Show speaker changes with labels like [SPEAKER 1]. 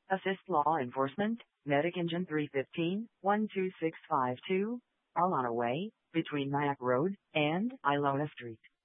[SPEAKER 1] Assist law enforcement, Medic Engine 315, 12652, Alana Way, between Nyack Road and Ilona Street.